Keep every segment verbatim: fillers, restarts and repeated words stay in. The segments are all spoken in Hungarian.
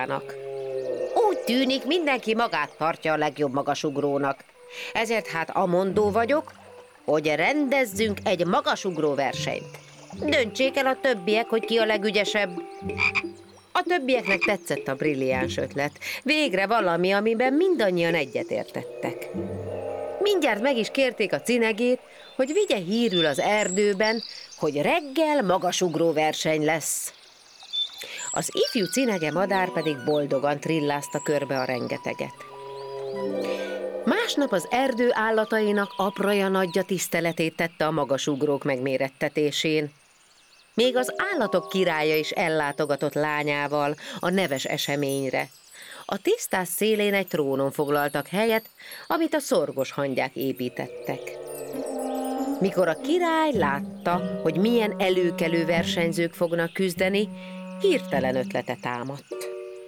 békának. Úgy tűnik, mindenki magát tartja a legjobb magasugrónak. Ezért hát amondó vagyok, hogy rendezzünk egy magasugró versenyt. Döntsék el a többiek, hogy ki a legügyesebb. A többieknek tetszett a brilliáns ötlet. Végre valami, amiben mindannyian egyetértettek. Mindjárt meg is kérték a cinegét, hogy vigye hírül az erdőben, hogy reggel magasugró verseny lesz. Az ifjú cinege madár pedig boldogan trillázta körbe a rengeteget. Másnap az erdő állatainak apraja nagyja tiszteletét tette a magasugrók megmérettetésén. Még az állatok királya is ellátogatott lányával a neves eseményre. A tisztás szélén egy trónon foglaltak helyet, amit a szorgos hangyák építettek. Mikor a király látta, hogy milyen előkelő versenyzők fognak küzdeni, hirtelen ötlete támadt.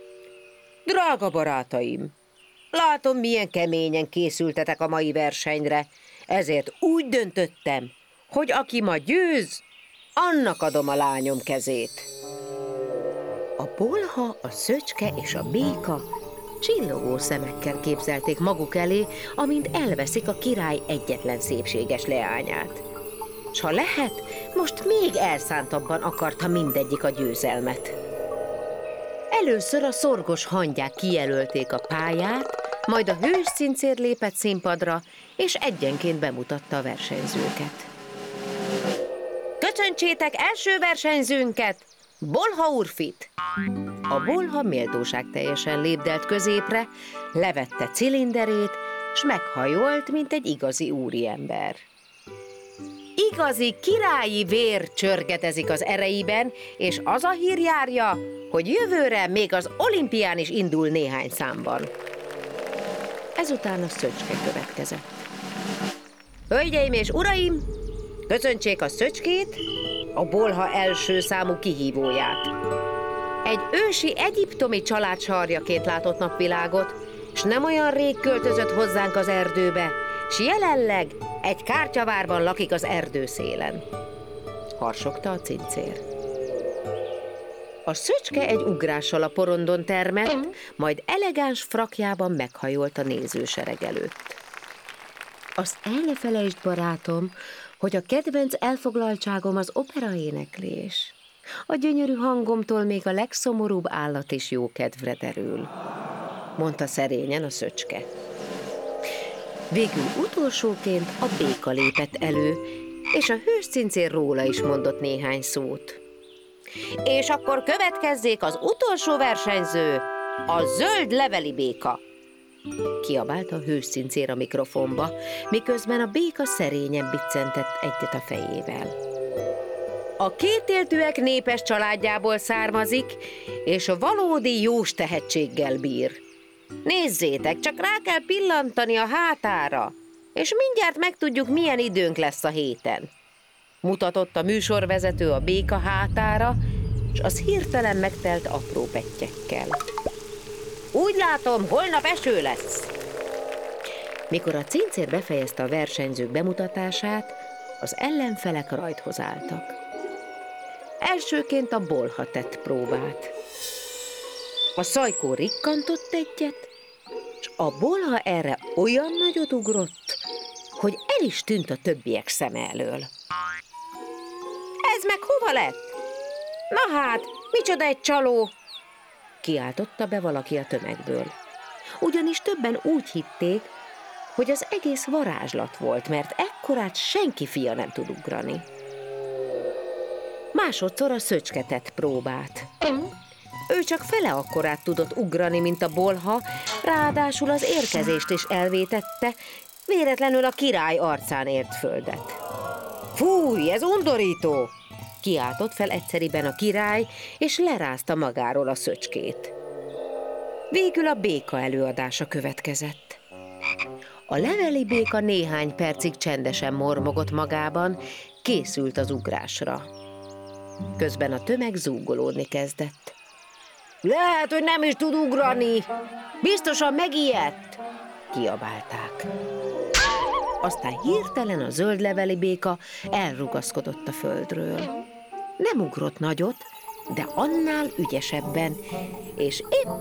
Drága barátaim, látom, milyen keményen készültetek a mai versenyre, ezért úgy döntöttem, hogy aki ma győz, annak adom a lányom kezét. A bolha, a szöcske és a béka csillogó szemekkel képzelték maguk elé, amint elveszik a király egyetlen szépséges leányát. S ha lehet, most még elszántabban akarta mindegyik a győzelmet. Először a szorgos hangyák kijelölték a pályát, majd a hős cincér lépett színpadra, és egyenként bemutatta a versenyzőket. Köszöntsétek első versenyzőnket, Bolha úrfit! A bolha méltóság teljesen lépdelt középre, levette cilinderét, s meghajolt, mint egy igazi úriember. Igazi királyi vér csörgetezik az ereiben, és az a hír járja, hogy jövőre még az olimpián is indul néhány számban. Ezután a szöcske következett. Hölgyeim és uraim, köszöntsék a szöcskét, a bolha első számú kihívóját. Egy ősi egyiptomi család sarjaként látott napvilágot, s nem olyan rég költözött hozzánk az erdőbe, s jelenleg egy kártyavárban lakik az erdő szélen. Harsogta a cincér. A szöcske egy ugrással a porondon termett, majd elegáns frakjában meghajolt a nézősereg előtt. Azt el ne felejtsd, barátom, hogy a kedvenc elfoglaltságom az operaéneklés. A gyönyörű hangomtól még a legszomorúbb állat is jó kedvre derül, mondta szerényen a szöcske. Végül utolsóként a béka lépett elő, és a hős cincér róla is mondott néhány szót. És akkor következzék az utolsó versenyző, a zöld leveli béka, kiabálta a hős cincér a mikrofonba, miközben a béka szerényen biccentett egyet a fejével. A kétéltűek népes családjából származik, és a valódi jós tehetséggel bír. Nézzétek, csak rá kell pillantani a hátára, és mindjárt megtudjuk, milyen időnk lesz a héten. Mutatott a műsorvezető a béka hátára, és az hirtelen megtelt apró pettyekkel. Úgy látom, holnap eső lesz. Mikor a cincér befejezte a versenyzők bemutatását, az ellenfelek rajthoz álltak. Elsőként a bolha tett próbát. A szajkó rikkantott egyet, és a bolha erre olyan nagyot ugrott, hogy el is tűnt a többiek szeme elől. Ez meg hova lett? Na hát, micsoda egy csaló! Kiáltotta be valaki a tömegből. Ugyanis többen úgy hitték, hogy az egész varázslat volt, mert ekkorát senki fia nem tud ugrani. Másodszor a szöcske tett próbát. Ő csak fele akkorát tudott ugrani, mint a bolha, ráadásul az érkezést is elvétette, véletlenül a király arcán ért földet. Fúj, ez undorító! Kiáltott fel egyszeriben a király, és lerázta magáról a szöcskét. Végül a béka előadása következett. A leveli béka néhány percig csendesen mormogott magában, készült az ugrásra. Közben a tömeg zúgolódni kezdett. Lehet, hogy nem is tud ugrani! Biztosan megijedt! Kiabálták. Aztán hirtelen a zöld leveli béka elrugaszkodott a földről. Nem ugrott nagyot, de annál ügyesebben, és épp